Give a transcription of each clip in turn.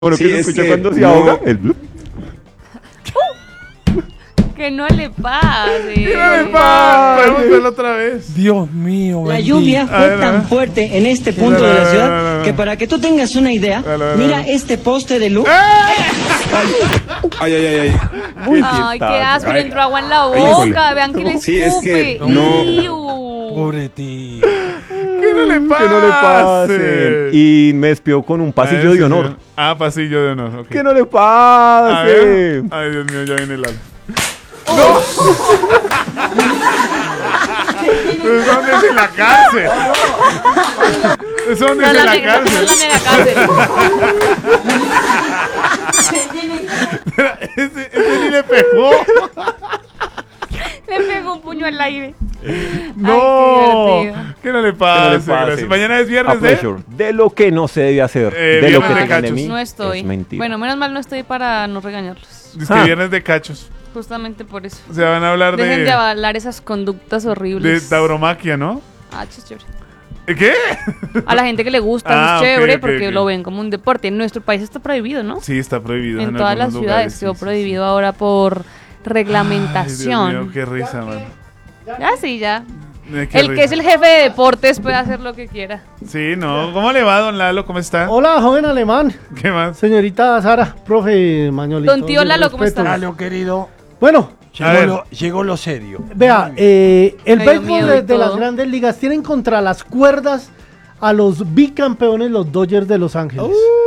Bueno, Sí, que se es escucha que cuando se no. ahoga. El blup. Que no le pase. ¿Qué le pasa? Podemos verlo otra vez. Dios mío, La bendito. lluvia A fue ver, tan fuerte en este punto de la ciudad que para que tú tengas una idea, mira este poste de luz. Ay, ay, ay, ay. Ay, qué asco, le Ay, entró agua en la híjole. boca. Vean que le escupe. Sí, es que no. Iu. Pobre tío. ¿Qué no le pasa? Que no le pase. Y me despidió con un pasillo de honor. Ah, pasillo de honor. Okay. Que no le A pase. ver. Ay, Dios mío, ya viene el ala. ¿Eso dónde es en la cárcel? ¿Eso dónde es en la cárcel? Ese ni le pegó. Le pegó un puño al aire. No. Ay, qué divertido. ¿Qué no le Que no pasa? le pase. Gracias. Mañana es A viernes de... pleasure. De lo que no se debe hacer. De viernes lo que de tengan de cachos. mí. No estoy. Es mentira. Bueno, menos mal no estoy para no regañarlos. Es que viernes de cachos. Justamente por eso. O sea, van a hablar Dejen de de avalar esas conductas horribles. tauromaquia, ¿no? Ah, chévere. ¿Qué? A la gente que le gusta, Ah, eso es chévere ok, porque ok. lo ven como un deporte. En nuestro país está prohibido, ¿no? Sí, está prohibido. En todas las algunos ciudades lugares, quedó sí, prohibido ahora por Ay, reglamentación. Dios mío, qué risa, man. Ya sí, ya. Qué El que es risa. el jefe de deportes puede hacer lo que quiera. Sí, no. ¿Cómo le va, don Lalo? ¿Cómo está? Hola, joven alemán. ¿Qué más? Señorita Sara, profe Mañolito. Don tío mis Lalo, ¿cómo respetos. está? Lalo, querido. Bueno, A ver. Llegó lo serio. vea, Me el dio béisbol miedo y de las todo. grandes ligas tienen contra las cuerdas a los bicampeones, los Dodgers de Los Ángeles.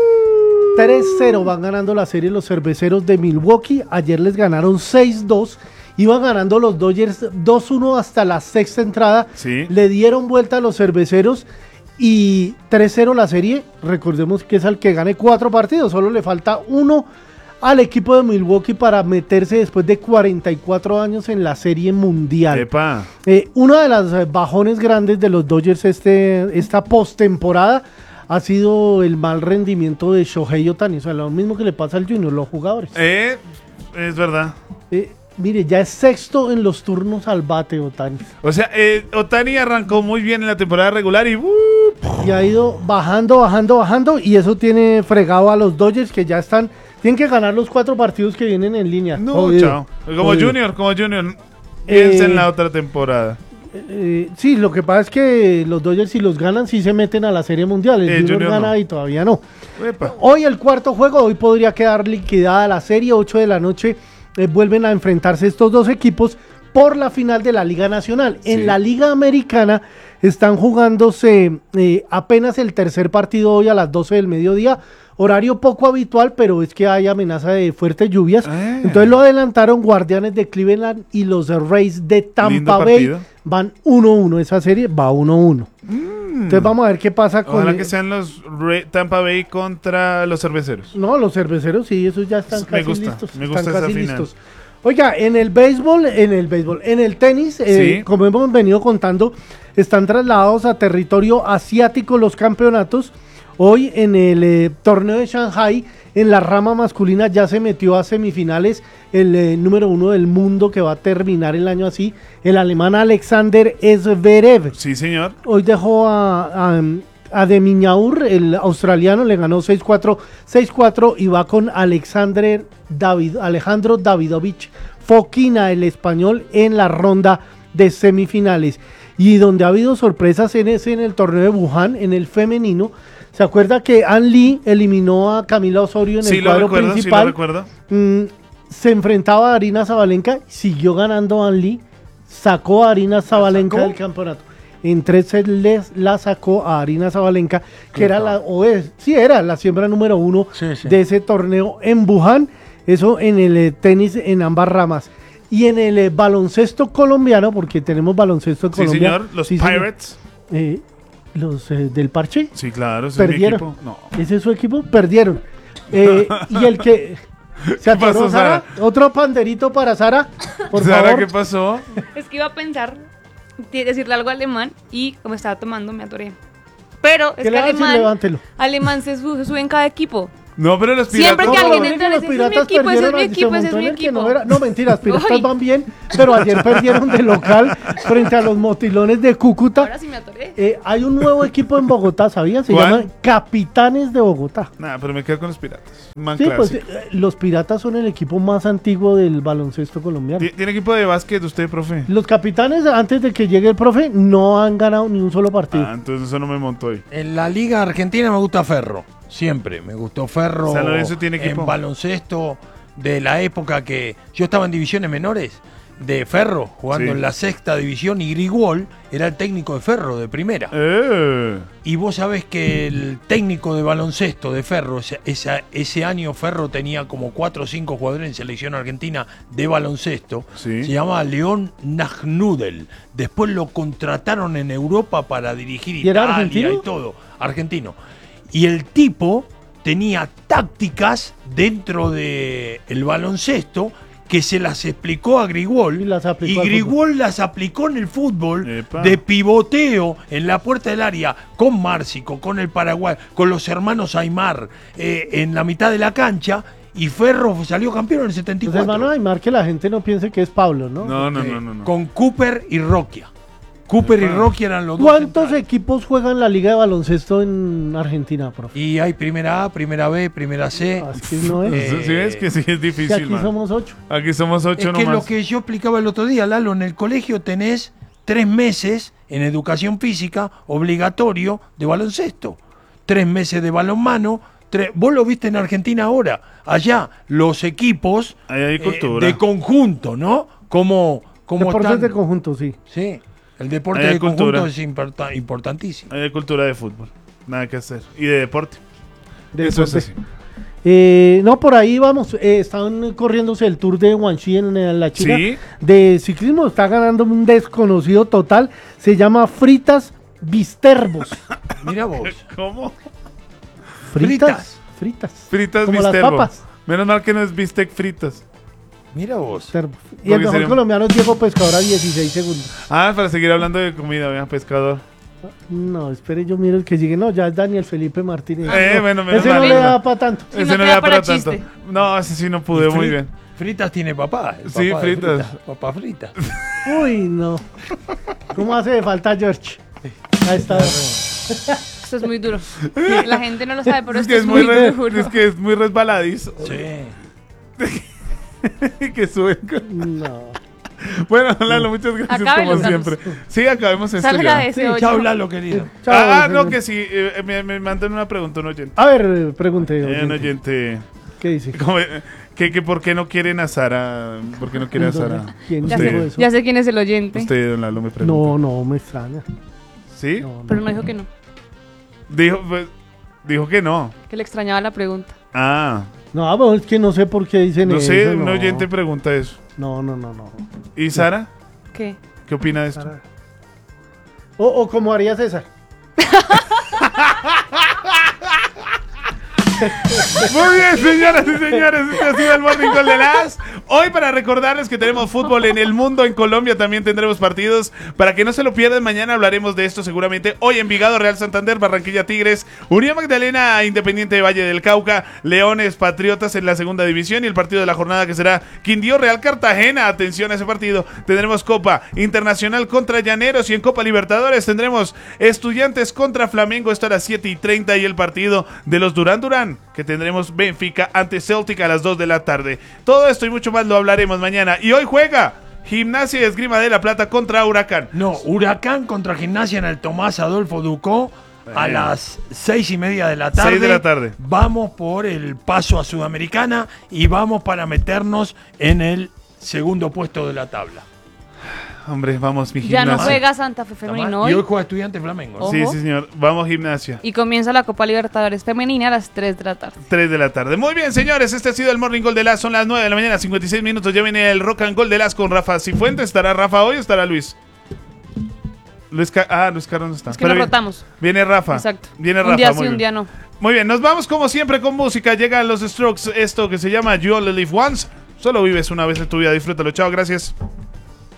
3-0 van ganando la serie los cerveceros de Milwaukee. Ayer les ganaron 6-2. Iban ganando los Dodgers 2-1 hasta la sexta entrada. Sí. Le dieron vuelta a los cerveceros y 3-0 la serie. Recordemos que es al que gane 4 partidos. Solo le falta uno al equipo de Milwaukee para meterse después de 44 años en la serie mundial. Epa. Uno de los bajones grandes de los Dodgers esta postemporada ha sido el mal rendimiento de Shohei Ohtani. O sea, lo mismo que le pasa al Junior, los jugadores. Es verdad. Mire, ya es sexto en los turnos al bate Ohtani. O sea, Ohtani arrancó muy bien en la temporada regular y... Y ha ido bajando. Y eso tiene fregado a los Dodgers que ya están... Tienen que ganar los 4 partidos que vienen en línea. No, Jodido, chao. Como jodido. Junior. Piensa en la otra temporada. Sí, lo que pasa es que los Dodgers si los ganan sí se meten a la Serie Mundial. El Junior Junior gana no. y todavía no. Epa. Hoy el cuarto juego, hoy podría quedar liquidada la serie, 8 de la noche. Vuelven a enfrentarse estos dos equipos por la final de la Liga Nacional. Sí. En la Liga Americana están jugándose apenas el tercer partido hoy a las 12 del mediodía. Horario poco habitual, pero es que hay amenaza de fuertes lluvias. Entonces lo adelantaron Guardianes de Cleveland y los Rays de Tampa Lindo Bay. partido. Van 1-1, esa serie va 1-1. Entonces vamos a ver qué pasa con... Ojalá que sean los Tampa Bay contra los cerveceros. No, los cerveceros sí, esos ya están Me casi gusta, listos. me gusta están esa casi final. listos. Oiga, en el tenis, Sí. como hemos venido contando, están trasladados a territorio asiático los campeonatos. Hoy en el torneo de Shanghai, en la rama masculina ya se metió a semifinales el número 1 del mundo que va a terminar el año así, el alemán Alexander Zverev. Sí, señor. Hoy dejó a De Minaur, el australiano, le ganó 6-4, 6-4 y va con Alejandro Davidovich Fokina, el español, en la ronda de semifinales. Y donde ha habido sorpresas en el torneo de Wuhan, en el femenino. ¿Se acuerda que An Lee eliminó a Camila Osorio en el cuadro principal? Sí, lo recuerdo. Se enfrentaba a Arina Zabalenka, siguió ganando An Lee, sacó a Arina Zabalenka del campeonato. En 3 sets la sacó a Arina Zabalenka, que era era la siembra número 1 de ese torneo en Wuhan. Eso en el tenis en ambas ramas. Y en el baloncesto colombiano, porque tenemos baloncesto en Sí, Colombia. señor. Los sí, señor. Pirates. Los del Parche. Sí, claro. Ese Perdieron. es mi equipo. No. Ese es su equipo, perdieron. Y el que... ¿Se atoró, pasó, Sara? Sara? Otro panderito para Sara, por Sara, favor. ¿qué pasó? Es que iba a pensar decirle algo alemán y como estaba tomando me atoré. Pero es ¿Qué que le va a decir? Levántelo. alemán se sube en cada equipo. No, pero los Siempre piratas. que alguien Miren que entra, los ese es mi piratas equipo, ese es perdieron, mi se equipo, ese es montó mi en el que equipo. no era. No, mentira, los piratas Ay. van bien, pero ayer perdieron de local frente a los motilones de Cúcuta. Ahora sí me atoré. Hay un nuevo equipo en Bogotá, ¿sabías? Se ¿Cuál? llaman Capitanes de Bogotá. Nah, pero me quedo con los piratas. Man Sí, pues clásico. los piratas son el equipo más antiguo del baloncesto colombiano. ¿Tiene equipo de básquet usted, profe? Los capitanes, antes de que llegue el profe, no han ganado ni un solo partido. Ah, entonces eso no me montó hoy. En la Liga Argentina me gusta Ferro. Siempre. Me gustó Ferro. San Lorenzo tiene equipo. En baloncesto de la época que yo estaba en divisiones menores de Ferro, jugando Sí. en la sexta división, y Grigol era el técnico de Ferro de primera. Y vos sabés que el técnico de baloncesto de Ferro, ese año Ferro tenía como 4 o 5 jugadores en selección argentina de baloncesto. Sí. Se llamaba León Nagnudel. Después lo contrataron en Europa para dirigir ¿Y era Italia argentino? y todo. Argentino. Y el tipo tenía tácticas dentro del baloncesto que se las explicó a Grigol, Y las aplicó al Grigol las aplicó en el fútbol, Epa. de pivoteo en la puerta del área con Márcico, con el Paraguay, con los hermanos Aymar en la mitad de la cancha, y Ferro salió campeón en el Entonces, 74. hermano Aymar, que la gente no piense que es Pablo, ¿no? No. Con Cooper y Roquia. Cooper y Roquia eran los dos ¿Cuántos centrales. equipos juegan la Liga de Baloncesto en Argentina, profe? Y hay primera A, primera B, primera C. Ah, es que no es. ¿Sí ves que sí es Que difícil, aquí man? somos 8. Aquí somos 8 Es que nomás. lo que yo explicaba el otro día, Lalo, en el colegio tenés 3 meses en educación física obligatorio de baloncesto, 3 meses de balonmano. Vos lo viste en Argentina ahora, allá los equipos Ahí hay cultura. de conjunto, ¿no? Como Deportes están. de conjunto, sí. Sí, el deporte Ahí hay de cultura. conjunto es importantísimo. Hay cultura de fútbol. Nada que hacer. Y de deporte. De Eso es deporte. así. No, por ahí vamos. Están corriéndose el Tour de Guangxi en la China. Sí. De ciclismo está ganando un desconocido total. Se llama Fritas Bisterbos. Mira vos. ¿Cómo? Fritas. Fritas Como las bisterbo. papas. Menos mal que no es bistec fritas. Mira vos. Bisterbos. Y Porque el mejor sería- colombiano es Diego Pescador a 16 segundos. Ah, para seguir hablando de comida, vean, pescador. No, espere, yo miro el que sigue. No, ya es Daniel Felipe Martínez. No, bueno, menos ese no mal. le da para tanto. Sí, no te da para chiste. No, ese sí no pude, muy bien. Fritas tiene papá. el Sí, papá de fritas. Papá fritas. Uy, no. ¿Cómo hace de falta George? Ahí está. Esto es muy duro. La gente no lo sabe, pero Es esto que es muy duro. es que es muy resbaladizo. Sí. Que sube. No. Bueno, Lalo, muchas gracias Acábelo, como Carlos. siempre. Sí, acabemos esto Salga ya. de ese Sí, hoyo. Chao, Lalo, querido. Chao, No, señor. que sí. Me mandan una pregunta, un oyente. A ver, pregunte. Un oyente. oyente. ¿Qué dice? ¿Cómo, que por qué no quieren a Sara? ¿Por qué no quieren a Sara? ¿Quién Ya Usted. dijo sé, eso? ya sé quién es el oyente, Usted, don Lalo, me pregunta. No, no, me extraña. ¿Sí? No, no. pero no dijo que no, Dijo que no. que le extrañaba la pregunta. Ah, No, pero es que no sé por qué dicen no eso. sé, un no. oyente pregunta eso. No. ¿Y Sara? ¿Qué? ¿Qué opina de esto? Sara. O como haría César. Muy bien, señoras y señores, este ha sido el Morning Call de las. Hoy, para recordarles que tenemos fútbol en el mundo, en Colombia también tendremos partidos. Para que no se lo pierdan, mañana hablaremos de esto seguramente. Hoy Envigado, Real Santander, Barranquilla Tigres, Unión Magdalena, Independiente de Valle del Cauca, Leones, Patriotas en la segunda división, y el partido de la jornada que será Quindío, Real Cartagena. Atención a ese partido. Tendremos Copa Internacional contra Llaneros, y en Copa Libertadores tendremos Estudiantes contra Flamengo. Esto a las 7:30, y el partido de los Durán Durán, que tendremos Benfica ante Celtic a las 2 de la tarde. Todo esto y mucho más lo hablaremos mañana. Y hoy juega Gimnasia y Esgrima de la Plata contra Huracán. No, Huracán contra Gimnasia en el Tomás Adolfo Ducó a las 6:30 de la tarde. 6 de la tarde. Vamos por el paso a Sudamericana y vamos para meternos en el segundo puesto de la tabla. Hombre, vamos, mi Ya Gimnasia. no juega Santa Fe ¿Está femenino mal? Y hoy hoy juega Estudiantes Flamengo. ¿no? Ojo. Sí, sí, señor. Vamos, Gimnasia. y comienza la Copa Libertadores femenina a las 3 de la tarde. 3 de la tarde. Muy bien, señores, este ha sido el Morning Call de las. Son las 9 de la mañana, 56 minutos. Ya viene el Rock and Roll de las con Rafa Cifuentes. ¿Estará Rafa hoy o estará Luis? Luis Carlos no está. Es que Pero nos bien. rotamos. Viene Rafa. Exacto. Viene Un Rafa. día muy sí, bien. un día no. Muy bien, nos vamos como siempre con música. Llegan los Strokes, esto que se llama You Only Live Once. Solo vives una vez en tu vida. Disfrútalo. Chao, gracias.